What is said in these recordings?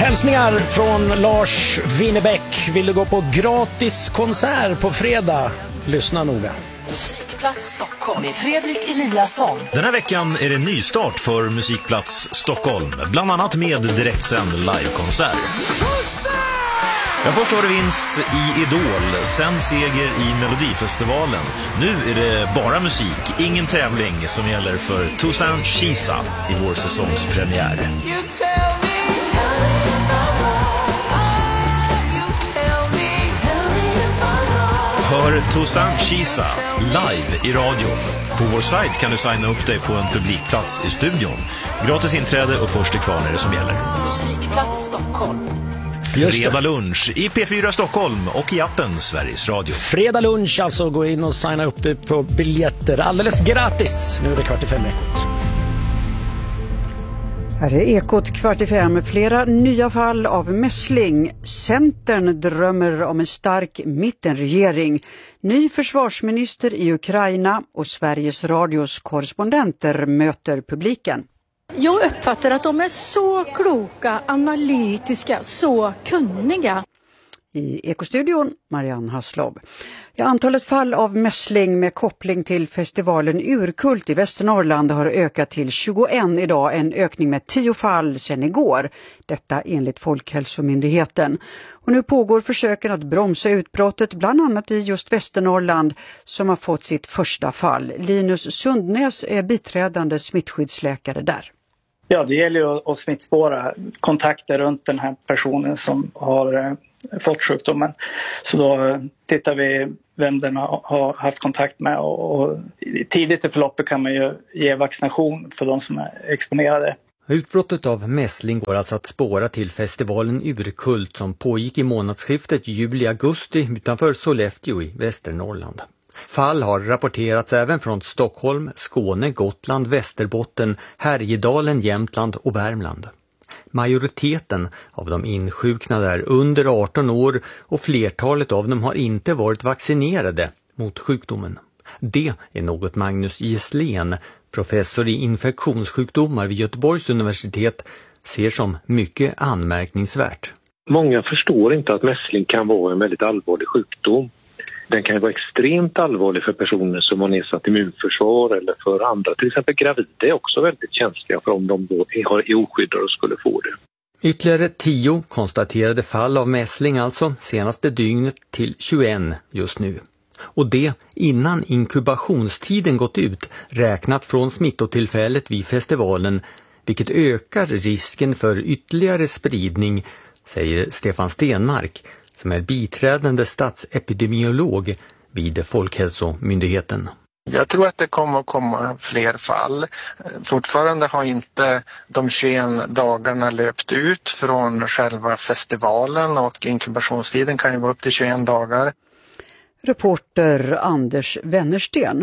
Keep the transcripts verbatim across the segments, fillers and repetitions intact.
Hälsningar från Lars Winnerbäck. Vill du gå på gratis konsert på fredag? Lyssna noga. Musikplats Stockholm med Fredrik Eliasson. Den här veckan är det nystart för Musikplats Stockholm. Bland annat med direktsänd livekonsert. Ja, först var det vinst i Idol, sen seger i Melodifestivalen. Nu är det bara musik, ingen tävling som gäller för Toussaint Chisa i vår säsongspremiär. Hör Toussaint Chisa live i radion. På vår sajt kan du signa upp dig på en publikplats i studion. Gratis inträde och först till kvarn är det som gäller. Musikplats Stockholm. Fredag lunch i P fyra Stockholm och i appen Sveriges Radio. Fredag lunch, alltså gå in och signa upp dig på biljetter. Alldeles gratis. Nu är det kvart i fem Ekot. Här är Ekot kvart i fem. Flera nya fall av mässling. Centern drömmer om en stark mittenregering. Ny försvarsminister i Ukraina och Sveriges Radios korrespondenter möter publiken. Jag uppfattar att de är så kloka, analytiska, så kunniga. I Ekostudion, Marianne Hasslov. Ja, antalet fall av mässling med koppling till festivalen Urkult i Västernorrland har ökat till tjugoett idag, en ökning med tio fall sedan igår. Detta enligt Folkhälsomyndigheten. Och nu pågår försöken att bromsa utbrottet, bland annat i just Västernorrland som har fått sitt första fall. Linus Sundnäs är biträdande smittskyddsläkare där. Ja, det gäller ju att smittspåra kontakter runt den här personen som har fått sjukdomen. Så då tittar vi vem den har haft kontakt med och tidigt i förloppet kan man ju ge vaccination för de som är exponerade. Utbrottet av mässling går alltså att spåra till festivalen Urkult som pågick i månadsskiftet juli-augusti utanför Sollefteå i Västernorrland. Fall har rapporterats även från Stockholm, Skåne, Gotland, Västerbotten, Härjedalen, Jämtland och Värmland. Majoriteten av de insjuknade är under arton år och flertalet av dem har inte varit vaccinerade mot sjukdomen. Det är något Magnus Gisslén, professor i infektionssjukdomar vid Göteborgs universitet, ser som mycket anmärkningsvärt. Många förstår inte att mässling kan vara en väldigt allvarlig sjukdom. Den kan vara extremt allvarlig för personer som har nedsatt immunförsvar eller för andra. Till exempel gravida är också väldigt känsliga för om de då är oskyddade och skulle få det. Ytterligare tio konstaterade fall av mässling alltså senaste dygnet till tjugoett just nu. Och det innan inkubationstiden gått ut räknat från smittotillfället vid festivalen, vilket ökar risken för ytterligare spridning, säger Stefan Stenmark, som är biträdande statsepidemiolog vid Folkhälsomyndigheten. Jag tror att det kommer att komma fler fall. Fortfarande har inte de tjugoett dagarna löpt ut från själva festivalen och inkubationstiden kan ju vara upp till tjugoett dagar. Reporter Anders Wennersten.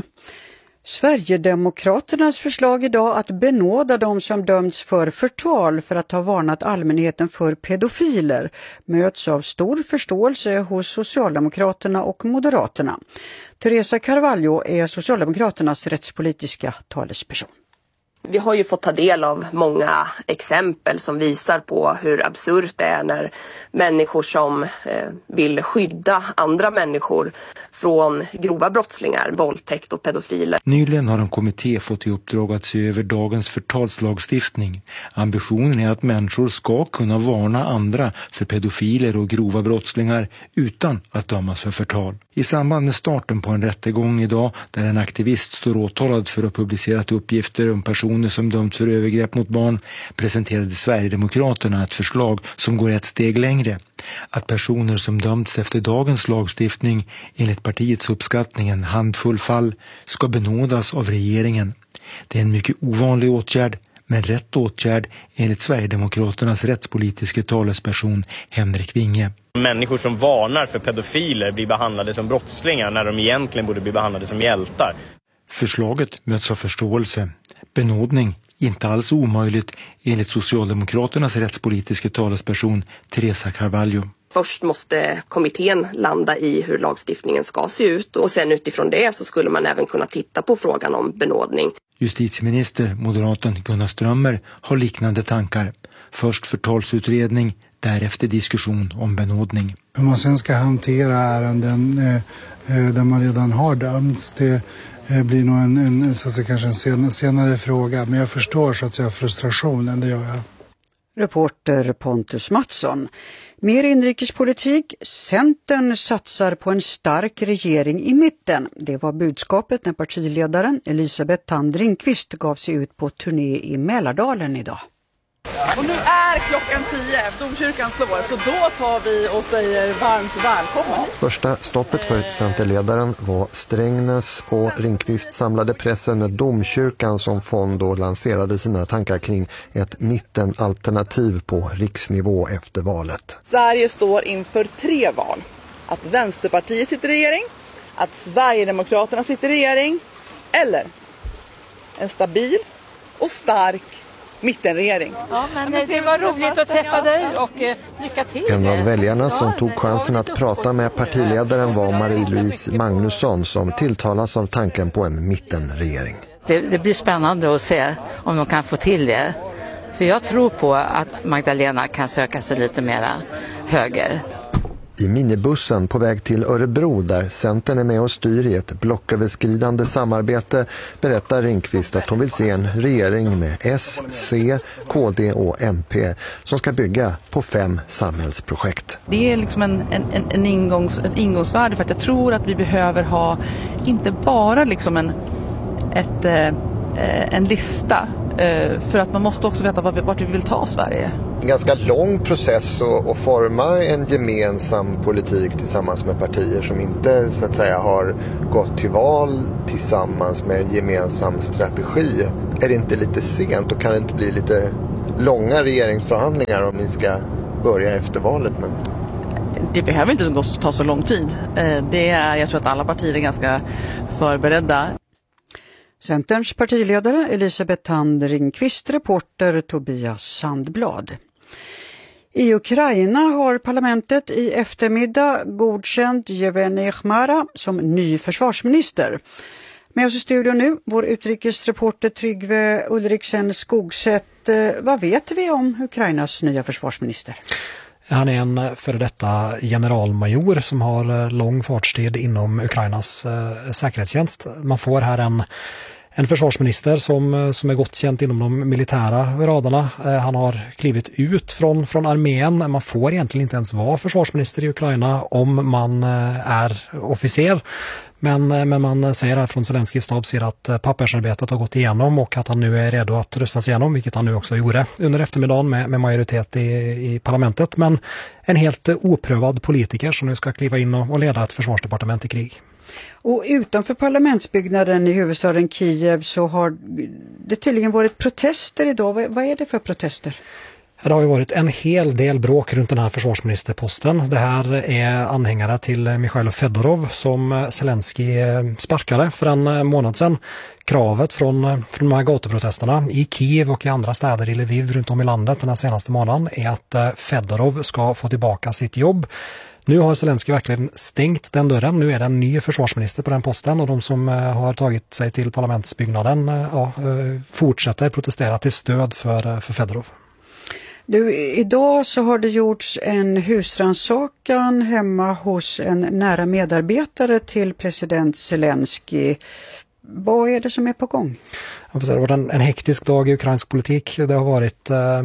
Sverigedemokraternas förslag idag att benåda de som dömts för förtal för att ha varnat allmänheten för pedofiler möts av stor förståelse hos Socialdemokraterna och Moderaterna. Teresa Carvalho är Socialdemokraternas rättspolitiska talesperson. Vi har ju fått ta del av många exempel som visar på hur absurt det är när människor som eh, vill skydda andra människor från grova brottslingar, våldtäkt och pedofiler. Nyligen har en kommitté fått i uppdrag att se över dagens förtalslagstiftning. Ambitionen är att människor ska kunna varna andra för pedofiler och grova brottslingar utan att dömas för förtal. I samband med starten på en rättegång idag där en aktivist står åtalad för att publicerat uppgifter om personer som dömts för övergrepp mot barn presenterade Sverigedemokraterna ett förslag som går ett steg längre. Att personer som dömts efter dagens lagstiftning enligt partiets uppskattning en handfull fall ska benådas av regeringen. Det är en mycket ovanlig åtgärd, men rätt åtgärd enligt Sverigedemokraternas rättspolitiska talesperson Henrik Winge. Människor som varnar för pedofiler blir behandlade som brottslingar när de egentligen borde bli behandlade som hjältar. Förslaget möts av förståelse. Benådning inte alls omöjligt enligt Socialdemokraternas rättspolitiska talesperson Teresa Carvalho. Först måste kommittén landa i hur lagstiftningen ska se ut och sen utifrån det så skulle man även kunna titta på frågan om benådning. Justitieminister, moderaten Gunnar Strömmer, har liknande tankar. Först förtalsutredning, Därefter diskussion om benådning. Hur man sen ska hantera ärenden eh, där man redan har dömts, det eh, blir nog en, en, så att säga, kanske en sen, senare fråga. Men jag förstår så att säga frustrationen, det gör jag. Reporter Pontus Mattsson. Mer inrikespolitik. Centern satsar på en stark regering i mitten. Det var budskapet när partiledaren Elisabeth Thand Ringqvist gav sig ut på turné i Mälardalen idag. Och nu är klockan tio, domkyrkan slår, så då tar vi och säger varmt välkommen. Första stoppet för Centerledaren var Strängnäs och Ringqvist samlade pressen med domkyrkan som fond och lanserade sina tankar kring ett mittenalternativ på riksnivå efter valet. Sverige står inför tre val. Att Vänsterpartiet sitter i regering, att Sverigedemokraterna sitter i regering eller en stabil och stark mittenregering. Ja, men det var roligt att träffa dig och eh, lycka till. En av väljarna som tog chansen att prata med partiledaren var Marie-Louise Magnusson som tilltalas av tanken på en mittenregering. Det, det blir spännande att se om de kan få till det. För jag tror på att Magdalena kan söka sig lite mera höger. I minibussen på väg till Örebro där Centern är med och styr i ett blocköverskridande samarbete berättar Ringqvist att hon vill se en regering med S, C, K D och M P som ska bygga på fem samhällsprojekt. Det är liksom en, en, en, ingångs, en ingångsvärde för att jag tror att vi behöver ha inte bara liksom en, ett, eh, en lista eh, för att man måste också veta vart vi, vart vi vill ta Sverige. En ganska lång process att, att forma en gemensam politik tillsammans med partier som inte så att säga har gått till val tillsammans med en gemensam strategi. Är det inte lite sent och kan det inte bli lite långa regeringsförhandlingar om ni ska börja efter valet? Men... Det behöver inte ta så lång tid. Det är, jag tror att alla partier är ganska förberedda. Centerns partiledare Elisabeth Thand Ringqvist, reporter Tobias Sandblad. I Ukraina har parlamentet i eftermiddag godkänt Yevgeny Khmara som ny försvarsminister. Med oss i studion nu, vår utrikesreporter Tryggve Ulriksen Skogsätt. Vad vet vi om Ukrainas nya försvarsminister? Han är en före detta generalmajor som har lång fartstid inom Ukrainas eh, säkerhetstjänst. Man får här en, en försvarsminister som, som är gott känt inom de militära radarna. Eh, han har klivit ut från, från armén. Man får egentligen inte ens vara försvarsminister i Ukraina om man eh, är officer. Men, men man säger här från Zelenskyjs stab ser att pappersarbetet har gått igenom och att han nu är redo att röstas igenom, vilket han nu också gjorde under eftermiddagen med, med majoritet i, i parlamentet. Men en helt oprövad politiker som nu ska kliva in och, och leda ett försvarsdepartement i krig. Och utanför parlamentsbyggnaden i huvudstaden Kiev så har det tydligen varit protester idag. Vad, vad är det för protester? Det har ju varit en hel del bråk runt den här försvarsministerposten. Det här är anhängare till Mikhailo Fedorov som Zelenskyj sparkade för en månad sedan. Kravet från, från de här gatuprotesterna i Kiev och i andra städer i Lviv runt om i landet den här senaste månaden är att Fedorov ska få tillbaka sitt jobb. Nu har Zelenskyj verkligen stängt den dörren. Nu är det en ny försvarsminister på den posten och de som har tagit sig till parlamentsbyggnaden ja, fortsätter protestera till stöd för, för Fedorov. Du, idag så har det gjorts en husrannsakan hemma hos en nära medarbetare till president Zelenskyj. Vad är det som är på gång? Jag får säga, det har varit en, en hektisk dag i ukrainsk politik. Det har varit eh,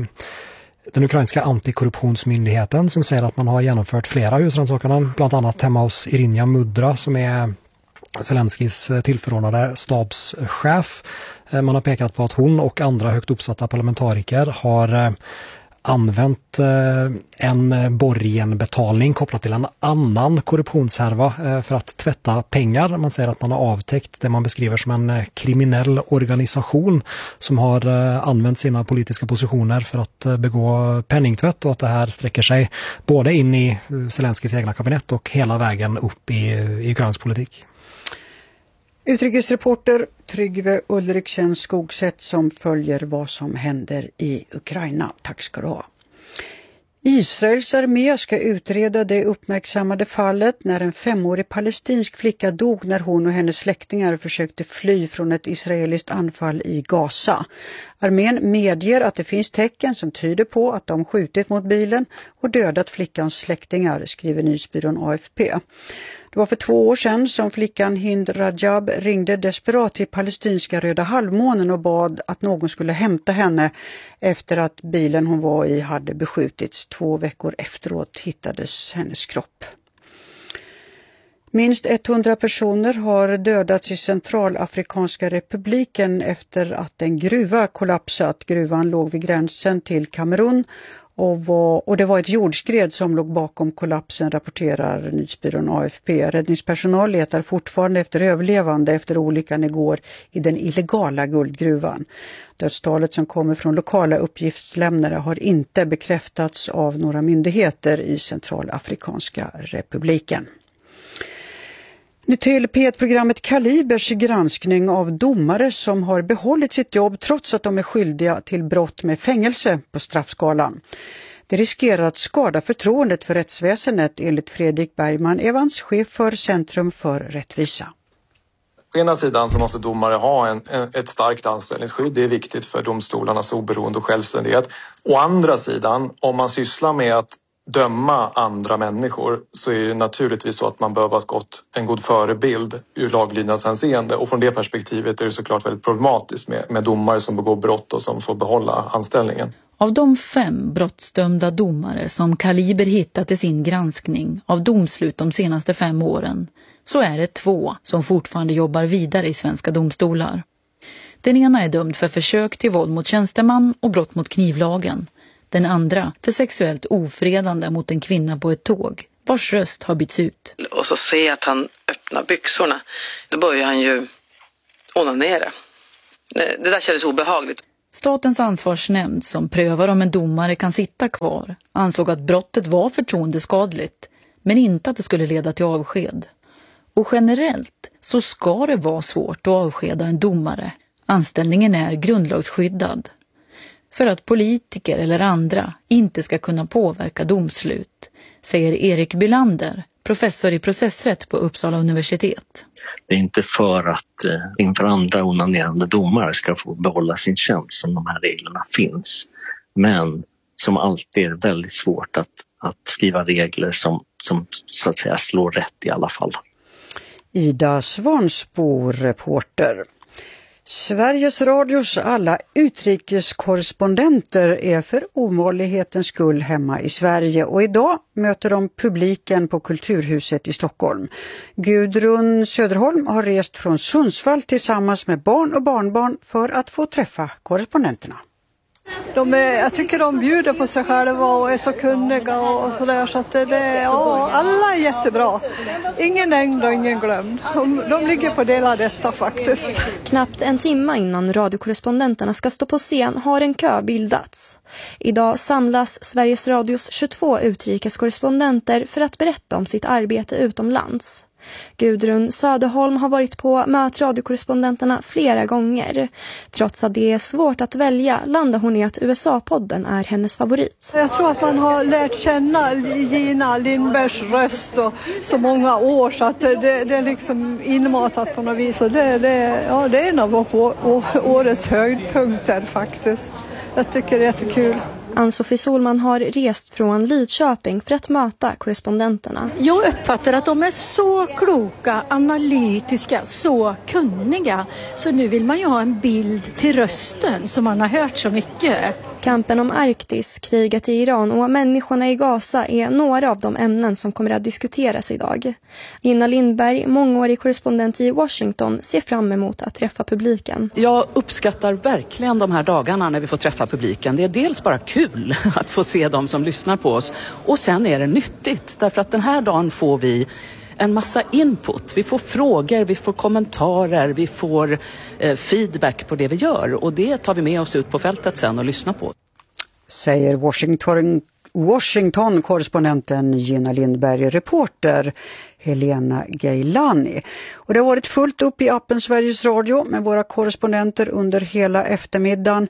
den ukrainska antikorruptionsmyndigheten som säger att man har genomfört flera husrannsakanden, bland annat hemma hos Iryna Mudra som är Zelenskyjs tillförordnade stabschef. Man har pekat på att hon och andra högt uppsatta parlamentariker har använt en borgenbetalning kopplat till en annan korruptionshärva för att tvätta pengar. Man säger att man har avtäckt det man beskriver som en kriminell organisation som har använt sina politiska positioner för att begå penningtvätt och att det här sträcker sig både in i Zelenskyjs egna kabinett och hela vägen upp i, i ukrainsk politik. Utrikesreporter Tryggve Ulriksen Skogsätt som följer vad som händer i Ukraina. Tack ska du ha. Israels armé ska utreda det uppmärksammade fallet när en femårig palestinsk flicka dog när hon och hennes släktingar försökte fly från ett israeliskt anfall i Gaza. Armén medger att det finns tecken som tyder på att de skjutit mot bilen och dödat flickans släktingar, skriver nyhetsbyrån A F P. Det var för två år sedan som flickan Hind Rajab ringde desperat till palestinska Röda halvmånen och bad att någon skulle hämta henne efter att bilen hon var i hade beskjutits. Två veckor efteråt hittades hennes kropp. Minst hundra personer har dödats i Centralafrikanska republiken efter att en gruva kollapsat. Gruvan låg vid gränsen till Kamerun och, var, och det var ett jordskred som låg bakom kollapsen, rapporterar nyhetsbyrån A F P. Räddningspersonal letar fortfarande efter överlevande efter olyckan igår i den illegala guldgruvan. Dödstalet som kommer från lokala uppgiftslämnare har inte bekräftats av några myndigheter i Centralafrikanska republiken. Nu till P ett-programmet Kalibers granskning av domare som har behållit sitt jobb trots att de är skyldiga till brott med fängelse på straffskalan. Det riskerar att skada förtroendet för rättsväsendet enligt Fredrik Bergman Evans, chef för Centrum för rättvisa. Å ena sidan så måste domare ha en, ett starkt anställningsskydd. Det är viktigt för domstolarnas oberoende och självständighet. Å andra sidan, om man sysslar med att döma andra människor så är det naturligtvis så att man behöver ha gott, en god förebild ur laglydnadshänseende. Och från det perspektivet är det såklart väldigt problematiskt med, med domare som begår brott och som får behålla anställningen. Av de fem brottsdömda domare som Kaliber hittat i sin granskning av domslut de senaste fem åren så är det två som fortfarande jobbar vidare i svenska domstolar. Den ena är dömd för försök till våld mot tjänsteman och brott mot knivlagen. Den andra för sexuellt ofredande mot en kvinna på ett tåg, vars röst har bytts ut. Och så ser jag att han öppnar byxorna. Då börjar han ju onanera. Det där kändes obehagligt. Statens ansvarsnämnd som prövar om en domare kan sitta kvar ansåg att brottet var förtroendeskadligt, men inte att det skulle leda till avsked. Och generellt så ska det vara svårt att avskeda en domare. Anställningen är grundlagsskyddad. För att politiker eller andra inte ska kunna påverka domslut, säger Erik Bylander, professor i processrätt på Uppsala universitet. Det är inte för att eh, inför andra onanerande domare ska få behålla sin tjänst som de här reglerna finns. Men som alltid är det väldigt svårt att, att skriva regler som, som så att säga slår rätt i alla fall. Ida Svansbo, reporter. Sveriges Radios alla utrikeskorrespondenter är för ovanlighetens skull hemma i Sverige och idag möter de publiken på Kulturhuset i Stockholm. Gudrun Söderholm har rest från Sundsvall tillsammans med barn och barnbarn för att få träffa korrespondenterna. De är, jag tycker de bjuder på sig själva och är så kunniga och, och sådär så att det, det, ja, alla är jättebra. Ingen ängd och ingen glömd. De, de ligger på del av detta faktiskt. Knappt en timme innan radiokorrespondenterna ska stå på scen har en kö bildats. Idag samlas Sveriges Radios tjugotvå utrikeskorrespondenter för att berätta om sitt arbete utomlands. Gudrun Söderholm har varit på mötradiokorrespondenterna flera gånger. Trots att det är svårt att välja landar hon i att U S A-podden är hennes favorit. Jag tror att man har lärt känna Gina Lindbergs röst och så många år så att det, det, det är liksom inmatat på något vis. Och det, det, ja, det är en av årets höjdpunkter faktiskt. Jag tycker det är jättekul. Ann-Sofie Solman har rest från Lidköping för att möta korrespondenterna. Jag uppfattar att de är så kloka, analytiska, så kunniga. Så nu vill man ju ha en bild till rösten som man har hört så mycket. Kampen om Arktis, kriget i Iran och människorna i Gaza är några av de ämnen som kommer att diskuteras idag. Gina Lindberg, mångårig korrespondent i Washington, ser fram emot att träffa publiken. Jag uppskattar verkligen de här dagarna när vi får träffa publiken. Det är dels bara kul att få se dem som lyssnar på oss och sen är det nyttigt därför att den här dagen får vi en massa input. Vi får frågor, vi får kommentarer, vi får eh, feedback på det vi gör och det tar vi med oss ut på fältet sen och lyssnar på. Säger Washington, Washington-korrespondenten Gina Lindberg, reporter Helena Gailani. Och det har varit fullt upp i appen Sveriges Radio med våra korrespondenter under hela eftermiddagen.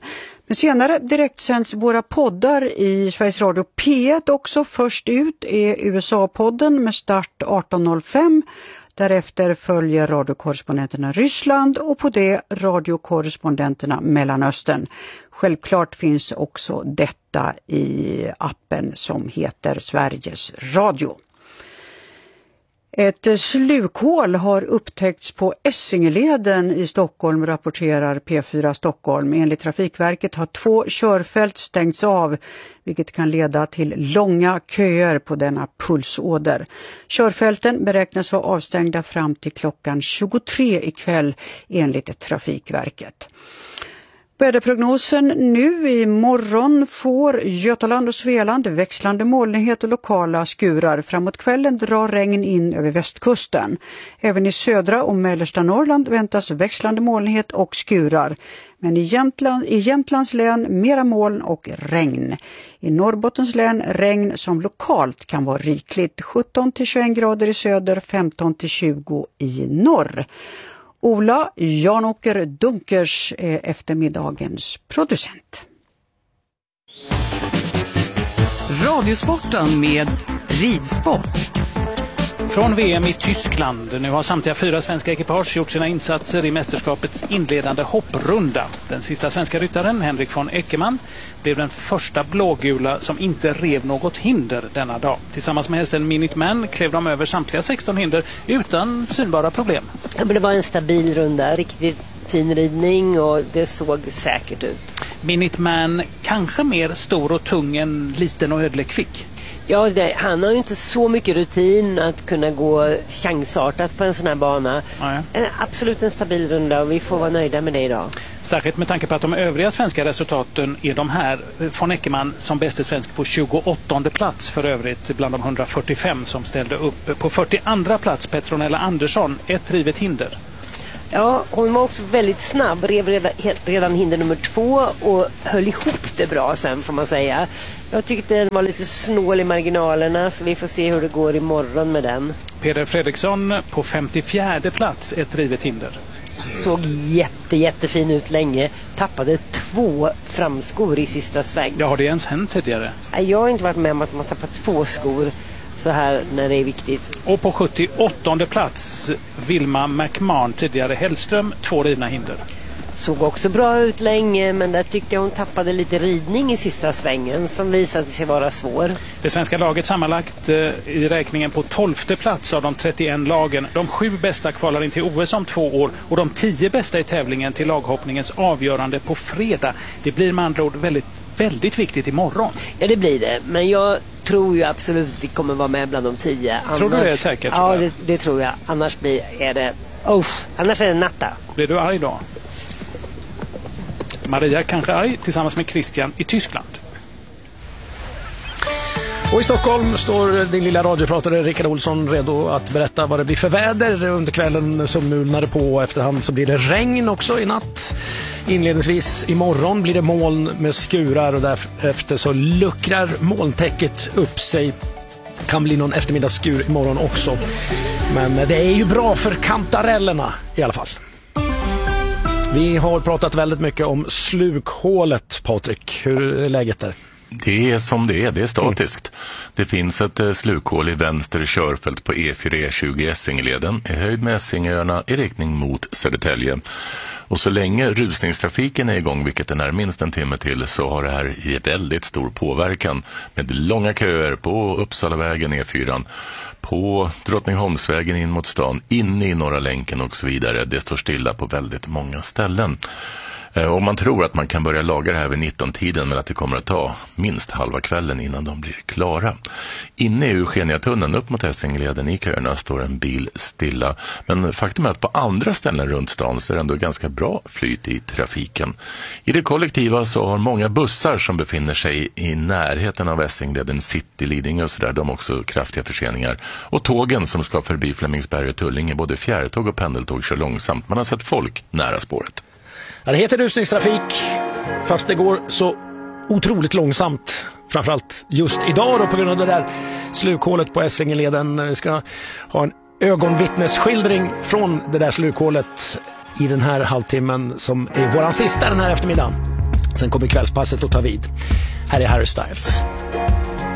Men senare direktsänds våra poddar i Sveriges Radio P ett också. Först ut är U S A-podden med start arton noll fem. Därefter följer radiokorrespondenterna Ryssland och på det radiokorrespondenterna Mellanöstern. Självklart finns också detta i appen som heter Sveriges Radio. Ett slukhål har upptäckts på Essingeleden i Stockholm, rapporterar P fyra Stockholm. Enligt Trafikverket har två körfält stängts av, vilket kan leda till långa köer på denna pulsåder. Körfälten beräknas vara avstängda fram till klockan tjugotre ikväll enligt Trafikverket. Väderprognosen nu: i morgon får Götaland och Svealand växlande molnighet och lokala skurar. Framåt kvällen drar regn in över västkusten. Även i södra och mellersta Norrland väntas växlande molnighet och skurar. Men i, Jämtland, i Jämtlands län mera moln och regn. I Norrbottens län regn som lokalt kan vara rikligt. sjutton till tjugoett grader i söder, femton till tjugo i norr. Ola Janåker Dunkers är eftermiddagens producent. Radiosporten med ridsport. Från V M i Tyskland. Nu har samtliga fyra svenska ekipage gjort sina insatser i mästerskapets inledande hopprunda. Den sista svenska ryttaren, Henrik von Eckermann, blev den första blågula som inte rev något hinder denna dag. Tillsammans med hästen Minute Man klev de över samtliga sexton hinder utan synbara problem. Ja, men det var en stabil runda, riktigt fin ridning och det såg säkert ut. Minute Man kanske mer stor och tung än liten och ödlekvick. Ja, det, han har ju inte så mycket rutin att kunna gå chansartat på en sån här bana. Ja, ja. En, absolut en stabil runda och vi får vara nöjda med det idag. Särskilt med tanke på att de övriga svenska resultaten är de här. Von Eckermann som bäste svensk på tjugoåttonde plats för övrigt bland de hundrafyrtiofem som ställde upp. På fyrtioandra plats Petronella Andersson, ett rivet hinder. Ja, hon var också väldigt snabb, rev redan, redan hinder nummer två och höll ihop det bra sen får man säga. Jag tyckte den var lite snål i marginalerna så vi får se hur det går imorgon med den. Peder Fredriksson på femtiofjärde plats, ett rivet hinder. Såg jätte, jättefin ut länge. Tappade två framskor i sista sväng. Ja, har det ens hänt tidigare? Jag har inte varit med om att man tappar två skor så här när det är viktigt. Och på sjuttioåttonde plats Vilma McMahon, tidigare Hellström, två rivna hinder. Såg också bra ut länge men där tyckte jag hon tappade lite ridning i sista svängen som visade sig vara svår. Det svenska laget sammanlagt eh, i räkningen på tolfte plats av de trettioen lagen. De sju bästa kvalar in till O S om två år och de tio bästa i tävlingen till laghoppningens avgörande på fredag. Det blir med andra ord väldigt väldigt viktigt imorgon. Ja, det blir det. Men jag tror ju absolut att vi kommer vara med bland de tio. Annars... Tror du det är säkert? Ja, det, det tror jag. Annars blir är det... Oh, annars är det natta. Blir du arg då? Maria kanske arg tillsammans med Christian i Tyskland. Och i Stockholm står din lilla radiopratare Rickard Olsson redo att berätta vad det blir för väder under kvällen som mulnade på. Efterhand så blir det regn också i natt. Inledningsvis imorgon blir det moln med skurar och därefter så luckrar molntäcket upp sig. Kan bli någon eftermiddagsskur imorgon också. Men det är ju bra för kantarellerna i alla fall. Vi har pratat väldigt mycket om slukhålet, Patrik. Hur är läget där? Det är som det är, det är statiskt. Det finns ett slukhål i vänster körfält på E fyra E tjugo Essingeleden i höjd med Essingöarna i riktning mot Södertälje. Och så länge rusningstrafiken är igång, vilket den är minst en timme till, så har det här i väldigt stor påverkan med långa köer på Uppsalavägen E fyra, på Drottningholmsvägen in mot stan, inne i Norra länken och så vidare. Det står stilla på väldigt många ställen. Och man tror att man kan börja laga det här vid nitton-tiden, men att det kommer att ta minst halva kvällen innan de blir klara. Inne i Eugeniatunneln upp mot Essingeleden i köerna står en bil stilla. Men faktum är att på andra ställen runt stan så är det ändå ganska bra flyt i trafiken. I det kollektiva så har många bussar som befinner sig i närheten av Essingeleden, City, Lidingö och sådär, de har också kraftiga förseningar. Och tågen som ska förbi Flemingsberg och Tullinge, både fjärrtåg och pendeltåg, kör långsamt. Man har sett folk nära spåret. Ja, det heter rusningstrafik, fast det går så otroligt långsamt. Framförallt just idag då, på grund av det där slukhålet på Essingeleden. Vi ska ha en ögonvittnesskildring från det där slukhålet i den här halvtimmen som är våran sista den här eftermiddagen. Sen kommer kvällspasset att ta vid. Här är Harry Styles.